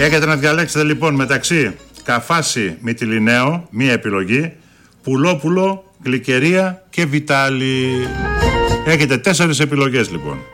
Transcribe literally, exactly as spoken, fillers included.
Έχετε να διαλέξετε λοιπόν μεταξύ Καφάση Μυτιληναίο, μία επιλογή, Πουλόπουλο, Γλυκερία και Βιτάλη. Έχετε τέσσερις επιλογές λοιπόν.